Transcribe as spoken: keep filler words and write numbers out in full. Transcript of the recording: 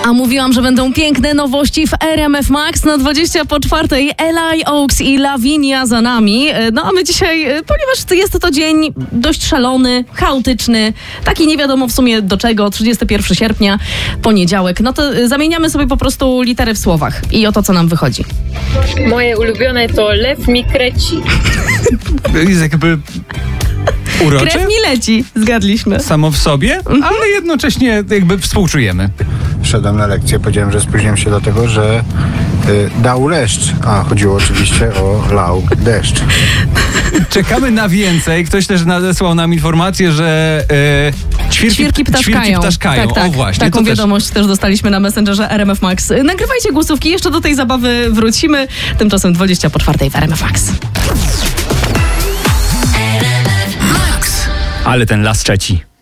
A mówiłam, że będą piękne nowości w R M F Max na dwadzieścia po czwartej. Eli Oaks i Lavinia za nami. No a my dzisiaj, ponieważ jest to dzień dość szalony, chaotyczny, taki nie wiadomo w sumie do czego, trzydziestego pierwszego sierpnia, poniedziałek, no to zamieniamy sobie po prostu litery w słowach i oto co nam wychodzi. Moje ulubione to lew mi kreci. Jest jakby urocze. Krew mi leci, zgadliśmy. Samo w sobie, Mhm. ale jednocześnie jakby współczujemy. Szedłem na lekcję, powiedziałem, że spóźniłem się dlatego, że y, dał leszcz, a chodziło oczywiście o lał deszcz. Czekamy na więcej. Ktoś też nadesłał nam informację, że e, ćwierki, Świerki ptaszkają. ćwierki ptaszkają. Tak, tak. O właśnie. Taką to też. wiadomość też dostaliśmy na Messengerze R M F Max. Nagrywajcie głosówki, jeszcze do tej zabawy wrócimy. Tymczasem dwadzieścia po czwartej w R M F Max. Ale ten las trzeci.